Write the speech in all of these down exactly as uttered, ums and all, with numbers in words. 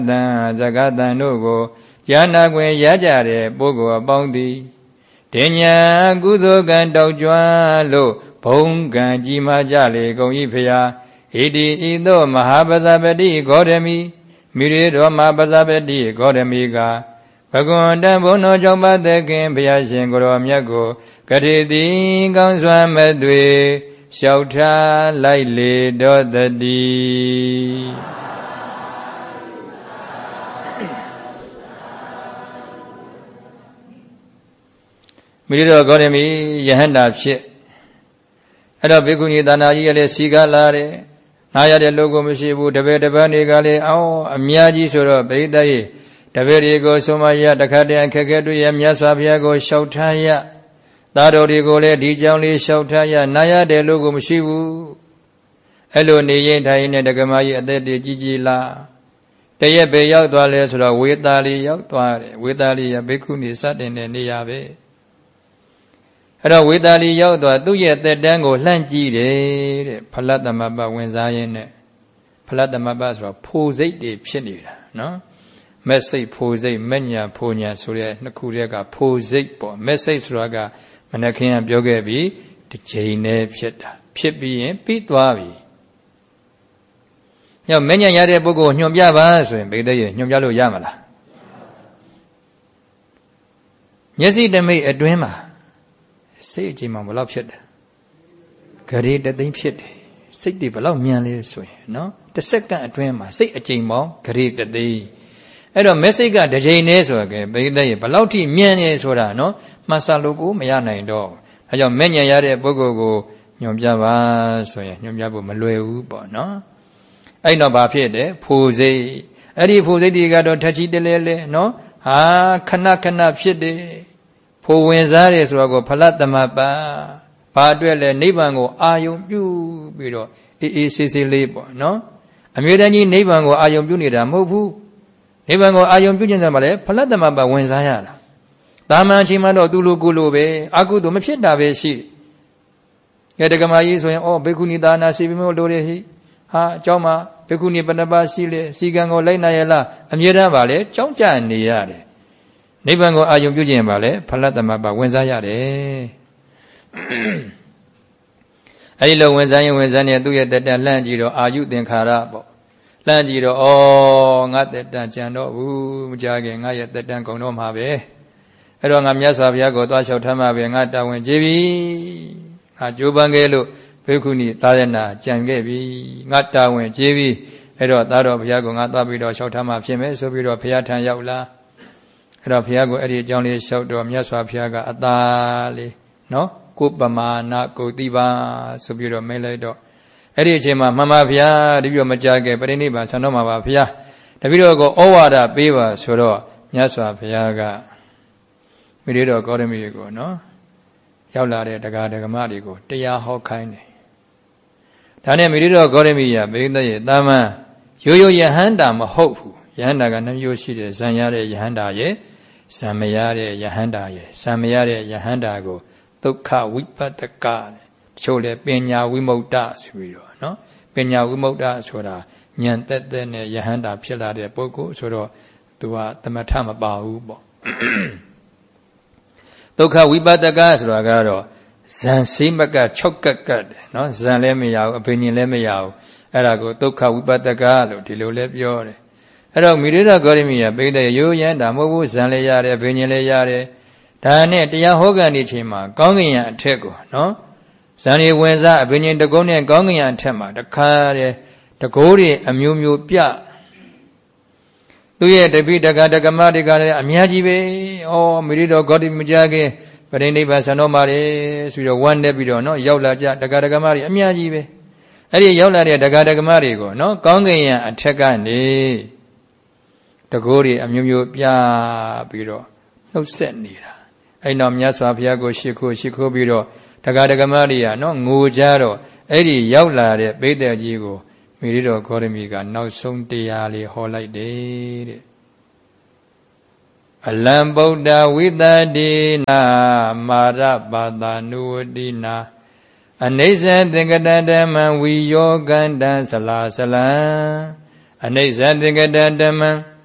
than Zakatan Nogo Yana Gwen Yajare Bogo Bounty Denya Guzogan Dojua Lo Pongan Jima Jale Goifia Idi Ido Mahabazabadi Godemi Mirido Mabazabadi Godemiga Pagonda Bono Joba the Kim Piashin Goromiago Katidi Ganswa Medwe Shautra Lightly do the D. Mirido Godemi Yahanda Shit. Ada Bikuni Danaji Siga Lare Naya de Logo Mishibu, the Vedavani Gale, oh, Miyaji Sura, Bedai, the Verigo Somaya, the Kade and Kakedu Yamyasa Piago, Shautaya, Dado Rigole, Dijali, Shautaya, Naya de Logo Mishibu, Hello Niyenta in the Gamaya, the Gigi La. They have a Yautale, Witali, Yautare, Witali, Bikuni sat in the Niyabe. Hello, Witali Yauta, do yet the dango Langi, Palatamaba when Zion, Palatamabas, pose de Pinida, no? Message pose, Menya, Ponya, Suria, Nakuriaga, pose, message raga, Manakian Biogabi, the Jane Pieta, Pipi and Pitwabi. Yo, Menya Yade Bogo, Nyom Yavas, and Bede, Nyom Yalo Yamala. Yes, it made a dreamer. Say Jim will upset. Carry the dame shit. Say the below merely so, no? The second dream, say a Jim, carry the day. I don't mess it got the Jane or again, but they below tea, mean is what I know. Masalugo, Mayana dog. I don't many yard bogo, Yom Java, so Yom Jabo Malue, but no? I know Bapede, Pose. Eddie Pose, the got to touch it the lele, no? Ah, Kanakana shit. Po Wenzare Swago Palatamapa, Padre Nebango, Ayum, you, Bido, it is labor, no? Amirani Nebango, Ayum Unida, Mobu, Nebango, Ayum Unidamale, Palatamapa Wenzayana. Dama Chimano Dulu Gulube, Agudu Machida Vesi. Yadagamai is when all Bekunidana Sivimo Dorehi, Ha, Joma, Bekuni Panaba Sile, Sigango Lenayala, Amira Vale, Chonja and Niade. Nebango Ayum Yujin Vale, Palatamaba Wenzayade. Ilo Wenzayan Wenzania do yet that Langiro, are you then Carabo? Langiro, oh, not that Danjano, woo, Jagging, I at the Danko no Mabe. I don't am Yasa Viago, Dasha Tamabe, and Gata when Jibi, Ajubangelo, Pekuni, Tadana, Jangabi, Gata when Jibi, Edo, Tado, Viago, Natabido, Shotama, Pime, Sobido, Piatan Yaula. Rapiago Eddie Johnny shout to Miasa Piaga Atali, no? Kupama, not Kotiba, Subiro Meledo. Eddie Jima, Mama Pia, Divio Majage, but anybody, Sanoma Pia. The video go over Beaver, Suro, Miasa Piaga. We did a Godemigo, no? Yaula de Gadagamadigo, they are how kindly. Tanya Mirido Godemia, Big Dama, Yoyo Yahandam, hopeful. Yandaga Yoshi, Zanyare Yahanda ye. Samayare Yahandaye, Samayare Yahandago, Toka Wipa the God, Chole Penya Wimodas, no? Penya Wimodas, Sora, Yantet then Yahanda Pilla de Poco, Soro, Tua, the Matama Baubo. Toka Wipa the Gas Ragaro, San Simaka Chokakat, no? San Lemia, opinion Lemia, Arago, Toka Wipa the Galo, Tilo Lepiore. Hello, Mirida Gorimia, Big Day, you and Amu, Sanlayare, Vinilare, Tane, Tia Hogan Ichima, Gongia and Tego, no? Sunny Wenza, Vinin the Goni and Gongia and Tema, the car, the Gori, a Mew Mew Pia. Do ye the Vita Gadagamadi Gada, Amiajibe, oh, Mirido Gorimijage, but any Basanomare, with a one debido, no? Yola, the Gadagamari, Amiajibe. Eddie Yola, the Gadagamari, no? Gongia and Tegani. The Gori, a Mew Pia Biro, no set neither. I know Miasa Piago Shiko Shiko Biro, Tagadagamaria, no Mujaro, Eddie Yaula, Beda Jigo, Mirido Gorimiga, no son diali, holite day. A lambo da with the dina, Marabada Nuadina. A nation think at them and we yoga and dance a la sala. A nation think at them.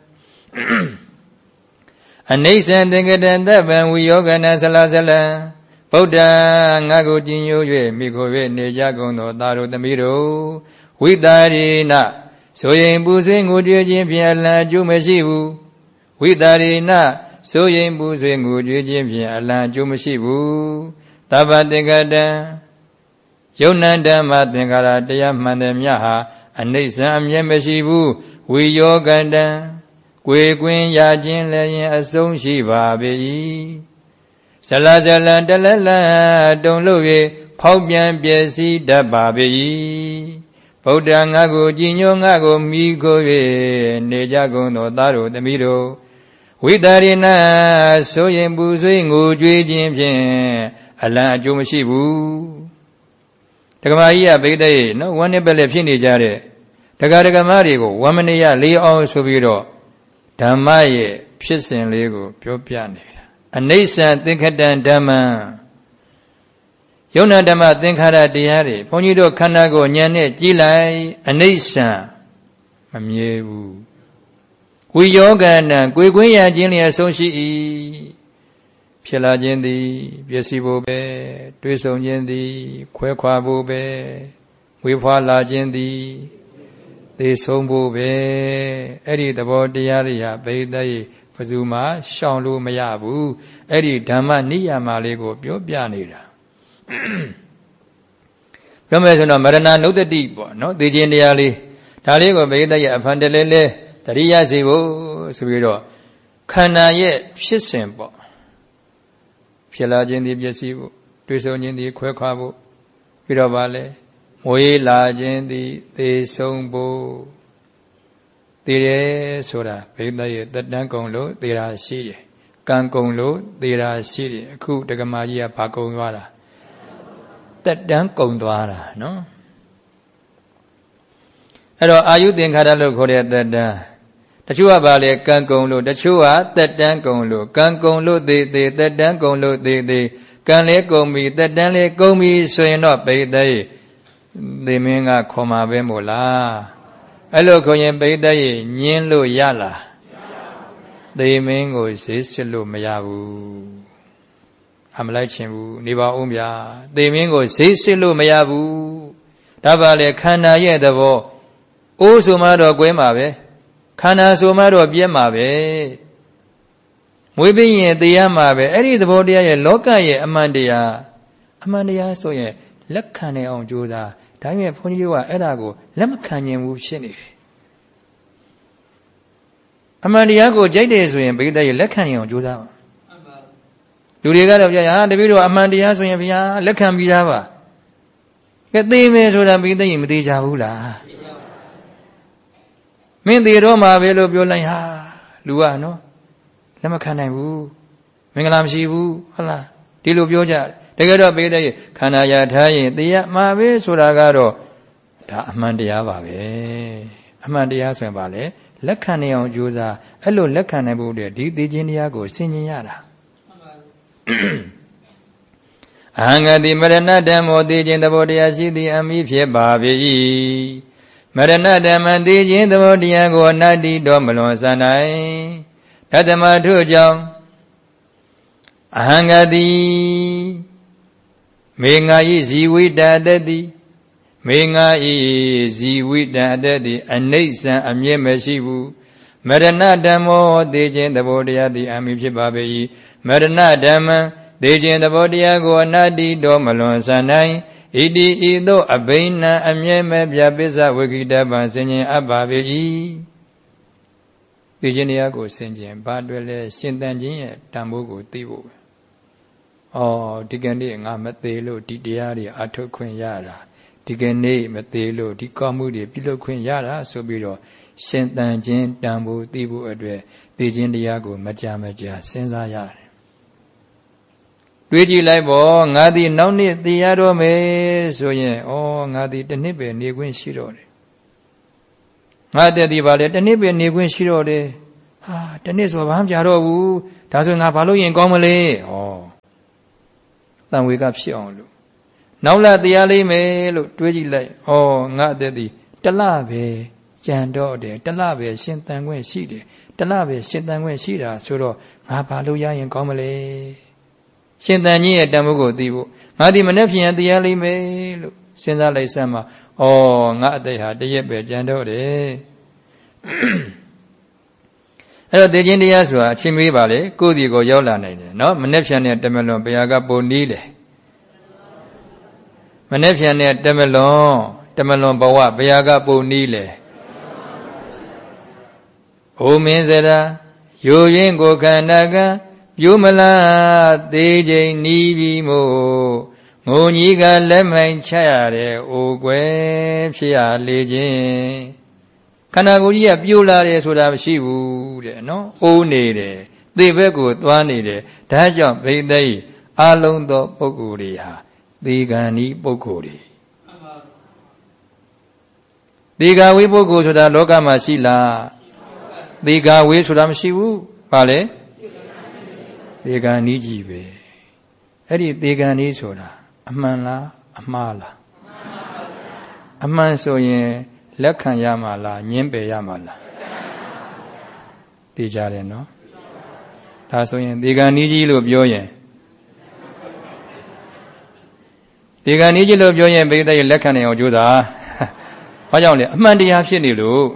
အနိစ္စသင်္ကတသဗ္ဗံဝိယောဂနာဆလဆလံဗုဒ္ဓငါကိုကြည်ညို၍မိခို၍နေကြကုန်သောသာတို့သမီးတို့ဝိတာရိနဆိုရင်ပူဆွေးငိုကြွေးခြင်းဖြင့်အလံအကျိုးမရှိဘူးဝိတာရိနဆိုရင်ပူဆွေးငိုကြွေးခြင်းဖြင့်အလံအကျိုးမရှိဘူးသဗ္ဗသင်္ကတံယုံနံဓမ္မသင်္ခါရတရားမှန်တယ်မြတ်ဟာအနိစ္စအမြဲမရှိဘူးဝိယောဂန္တံကိုယ်ကွင်းရခြင်းလည်းရင်အဆုံးရှိပါပေ၏ဇလဇလံတလလံတုံလို့၍ဖောက်ပြန်ပျက်စီးတတ်ပါပေ၏ဗုဒ္ဓငါကိုကြည်ညိုငါကိုမိခို၍နေကြကုန်သောသားတို့သမီးတို့ဝိတာရိဏဆိုရင်ပူဆွေးငိုကြွေးခြင်းဖြင့်အလံအကျိုးမရှိဘူးဒကမာကြီးကဗိဒ္ဓရဲ့နော်ဝမ်းနဲ့ပဲလေဖြစ်နေကြတဲ့ဒကာဒကမတွေကိုဝမ်းမနေရလေးအောင်ဆိုပြီးတော့ဓမ္မရဲ့ဖြစ်စဉ်လေးကိုပြောပြနေတာအနိစ္စသင်္ခတံဓမ္မံယုံနာဓမ္မသင်္ခါရတရားတွေဘုန်းကြီးတို့ခန္ဓာကိုယ်ဉာဏ်နဲ့ကြည့်လိုက်အနိစ္စမမြဲဘူးဝိယောဂဏံကိုယ်ကွင်းရခြင်းလျက်ဆုံးရှိ၏ဖြစ်လာခြင်းသည်ပျက်စီးဖို့ပဲတွေးဆုံခြင်းသည်ခွဲခွာဖို့ပဲဝေဖွာလာခြင်းသည်သေဆုံးဖို့ပဲအဲ့ဒီသဘောတရားတွေဟာဘိသိက်ဘယ်သူမှရှောင်လို့မရဘူးအဲ့ဒီဓမ္မနိယာမလေးကိုပြောပြနေတာပြောမယ်ဆိုတော့မရဏနုတ္တိပေါ့နော်သိခြင်းတရားလေးဒါလေးကိုဘိသိက်ရဲ့အဖန်တလဲလဲတရိယစီဖို့ဆိုပြီးတော့ခန္ဓာရဲ့ဖြစ်စဉ်ပေါ့ဖြစ်လာခြင်းသည်ပျက်စီးဖို့တွေးဆုံခြင်းသည်ခွဲခွာဖို့ပြီးတော့ဗာလဲမွေးလာခြင်းသည်သေဆုံးဖို့သေတယ်ဆိုတာဘိသိက်ရဲ့တက်တန်းကုံလို့သေတာရှိတယ်ကံကုံလို့သေတာရှိတယ်အခုဒကမာကြီးကဘာကုံသွားတာတက်တန်းကုံသွားတာနော်အဲ့တော့အာယုသင်္ခါရလို့ခေါ်တဲ့တက်တန်းတချို့ကဗာလေကံကုံလို့တချို့ကတက်တန်းကုံလို့ကံကုံလို့သေသေးတက်တန်းကုံလို့သေသေးကံလေးကုံပြီတက်တန်းလေးကုံပြီဆိုရင်တော့ဘိသိက်သေမင်းကခေါ်မှာပဲမို့လားအဲ့လိုခေါ်ရင်ဘိသိက်ညင်းလို့ရလားသေမင်းကိုဈေးစစ်လို့မရဘူးအမလိုက်ချင်ဘူးနေပါဦးဗျာသေမင်းကိုဈေးစစ်လို့မရဘူးဒါပါလေခန္ဓာရဲ့သဘောအိုးဆိုမှတော့ကွဲမှာပဲခန္ဓာဆိုမှတော့ပြည့်မှာပဲမွေးပြီးရင်သေရမှာပဲအဲ့ဒီသဘောတရားရဲ့လောကရဲ့အမှန်တရားအမှန်တရားဆိုရင်လက်ခံနေအောင်ကြိုးစားဒါပေမဲ့ဘုန်းကြီးတို့ကအဲ့ဒါကိုလက်မခံနိုင်ဘူးဖြစ်နေတယ်အမှန်တရားကိုကြိုက်တယ်ဆိုရင်ဘိသိက်ရဲ့လက်ခံနေအောင်ကြိုးစားပါလူတွေကတော့ပြဟာတပည့်တော်အမှန်တရားဆိုရင်ဘုရားလက်ခံပြီးသားပါကဲသိမယ်ဆိုတာဘိသိက်ရင်မသိကြဘူးလားမင်းသေးတော့မှာပဲလို့ပြောလိုက်ဟာလူကနော်လက်မခံနိုင်ဘူးမင်္ဂလာမရှိဘူးဟုတ်လားဒီလိုပြောကြတယ်တကယ်တော့ဘိသိက်ရဲ့ခန္ဓာရထားရင်သိရမှာပဲဆိုတာကတော့ဒါအမှန်တရားပါပဲအမှန်တရားဆိုရင်ပါလေလက်ခံနေအောင်ကြိုးစားအဲ့လိုလက်ခံနိုင်ဖို့အတွက်ဒီသိခြင်းတရားကိုဆင်ခြင်ရတာအဟံဂတိမရဏဓမ္မောသိခြင်းသဘောတရားရှိသည်အမိဖြစ်ပါပေ၏မရဏဓမ္မသိခြင်းသဘောတရားကိုအနတ္တိတော်မလွန်ဆန်နိုင်တတမထို့ကြောင့်အဟံဂတိမေငါဤဇီဝိတတတိမေငါဤဇီဝိတတတိအနိစ္စံအမြဲမရှိဘူးမရဏဓမ္မောသိခြင်းသဘောတရားသည်အမိဖြစ်ပါပေ၏မရဏဓမ္မသိခြင်းသဘောတရားကိုအနတ္တိတော်မလွန်ဆန်နိုင်ဣတိဤသို့အဘိနံအမြဲမဲ့ပြပစ္စဝိကိတပံဆင်ញင်အပ်ပါပေ၏သိခြင်းတရားကိုဆင်ញင်ဘာအတွက်လဲရှင်သန်ခြင်းရဲ့တန်ဖိုးကိုသိဖို့ပဲဩဒီကနေ့ငါမသေးလို့ဒီတရားတွေအထုတ်ခွင့်ရတာဒီကနေ့မသေးလို့ဒီကောင်းမှုတွေပြုလုပ်ခွင့်ရတာဆိုပြီးတော့ရှင်သန်ခြင်းတန်ဖိုးသိဖို့အတွက်သိခြင်းတရားကိုမကြာမကြာစဉ်းစားရတယ်တွေးကြည့်လိုက်ပေါ့ငါသည်နောက်နှစ်သိရတော့မယ်ဆိုရင်ဩငါသည်တစ်နှစ်ပဲနေခွင့်ရှိတော့တယ်ငါတက်သည်ပါလေတစ်နှစ်ပဲနေခွင့်ရှိတော့တယ်ဟာတစ်နှစ်ဆိုဘာမှမကြတော့ဘူးဒါဆိုငါဘာလို့ရင်ကောင်းမလဲဩတန်ဝေကဖြစ်အောင်လို့နောက်လာတရားလေးမယ်လို့တွေးကြည့်လိုက်ဩငါတက်သည်တလပဲကြံတော့တယ်တလပဲရှင်တန်ခွင့်ရှိတယ်တတလပဲရှင်သန်ခွင့်ရှိတာဆိုတော့ငါဘာလို့ရရင်ကောင်းမလဲရှင်သန်ကြီးရဲ့တန်ဖိုးကိုသိဖို့ငါဒီမနေ့ဖြင့်တရားလိမ့်မယ်လို့စဉ်းစားလိုက်စမ်းမှာဩငါအသက်ဟာတရက်ပဲကြံတော့တယ်အဲ့တော့တေခြင်းတရားဆိုတာအချင်းမေးပါလေကိုယ်စီကိုရောက်လာနိုင်တယ်နော်မနေ့ဖြန်နဲ့တမလွန်ဘုရားကပုံနီးတယ်မနေ့ဖြန်နဲ့တမလွန်တမလွန်ဘဝဘုရားကပုံနီးလေအိုမင်းစရာယိုရင်ကိုခန္ဓာကပြိုးမလားသေးချိန်နီးပြီးမို့ငုံကြီးကလက်မိုင်ချရတဲ့အိုကွယ်ဖြစ်ရလေခြင်းခန္ဓာကိုယ်ကြီးကပြိုးလာတယ်ဆိုတာမရှိဘူးတဲ့နော်အိုးနေတယ်သေဘက်ကိုသွားနေတယ်ဒါကြောင့်ဘိသိက်အလုံးသောပုဂ္ဂိုလ်တွေဟာသေကံဤပုဂ္ဂိုလ်တွေသေကဝိပုဂ္ဂိုလ်ဆိုတာလောကမှာရှိလားသေကဝေဆိုတာမရှိဘူးဘာလဲသေကံဤကြီးပဲအဲ့ဒီသေကံဤဆိုတာအမှန်လားအမှားလားအမှန်ဆိုရင်လက်ခံရမှာလားညင်းပယ်ရမှာလားသိကြတယ်နော်ဒါဆိုရင်သေကံဤကြီးလို့ပြောရင်သေကံဤကြီးလို့ပြောရင်ဘိသိက်လက်ခံနေအောင်ကြိုးစားဘာကြောင့်လဲအမှန်တရားဖြစ်နေလို့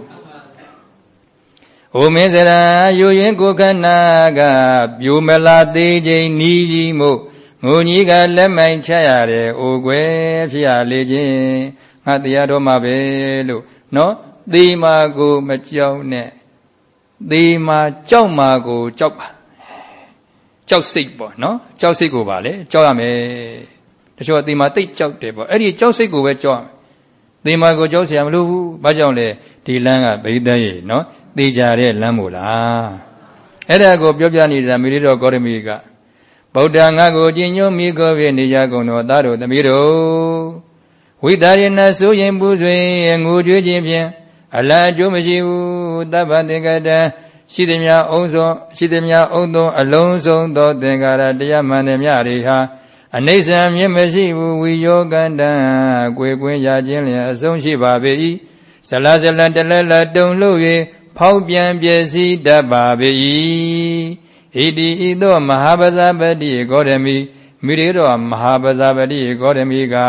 အိုမင်းစရာယိုရင်ကိုခန္ဓာကပြိုမလားသေးချိန်နီးကြီးမို့ငုံကြီးကလက်မိုင်ချရတဲ့အိုကွယ်ဖြစ်ရလေခြင်းငါတရားတော်မှာပဲလို့နော်သေမာကိုမကြောက်နဲ့သေမာကြောက်မာကိုကြောက်ပါကြောက်စိတ်ပေါ့နော်ကြောက်စိတ်ကိုပါလေကြောက်ရမယ်တချို့သေမာတိတ်ကြောက်တယ်ပေါ့အဲ့ဒီကြောက်စိတ်ကိုပဲကြောက်ရမယ်သေမာကိုကြောက်เสียမလို့ဘူးဘာကြောင့်လဲဒီလမ်းကဗိဒ္ဓရဲ့နော်သေကြတဲ့လမ်းမို့လားအဲ့ဒါကိုပြောပြနေတာမိရိတော်ဂေါရမီကဗုဒ္ဓငါကိုကျင့်ညွတ်မိကိုဖြင့်နေကြကုန်သောသားတို့သမီးတို့ဝိတာရဏဆိုရင်ပူဆွေငိုကြွေးခြင်းဖြင့်အလံအကျိုးမရှိဘူးတပ္ပသင်္ကတံရှိသည်များအုံသောရှိသည်များအုံသောအလုံးစုံသောသင်္ကာရတရားမှန်သည်များတွေဟာအနိစ္စမြင့်မရှိဘူးဝိယောကန္တံကိုယ်ကွင်းရခြင်းလျင်အဆုံးရှိပါပေ၏ဇလဇလတလဲလတုံလို့၍ဖောက်ပြန်ပျက်စီးတတ်ပါပေ၏ဣတိဤသို့မဟာပဇာပတိဂေါရမီမိရိတော်မဟာပဇာပတိဂေါရမီက